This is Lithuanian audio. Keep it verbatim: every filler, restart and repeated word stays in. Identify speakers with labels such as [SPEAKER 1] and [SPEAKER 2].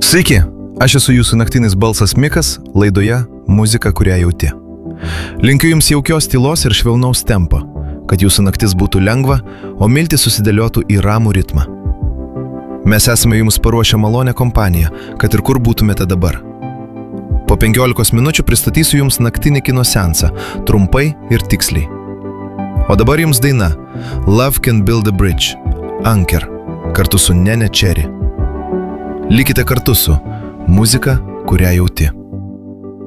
[SPEAKER 1] Sveiki, aš esu jūsų naktinis balsas Mikas, laidoje Muzika, kurią jauti. Linkiu jums jaukios tylos ir švelnaus tempo, kad jūsų naktis būtų lengva, o miltis susidėliotų į ramų ritmą. Mes esame jums paruošę malonę kompaniją, kad ir kur būtumėte dabar. Po penkiolikos minučių pristatysiu jums naktinį kino seansą, trumpai ir tiksliai. O dabar jums daina Love Can Build a Bridge, Anker, kartu su Nene Cherry. Likite kartu su Muzika, kurią jauti.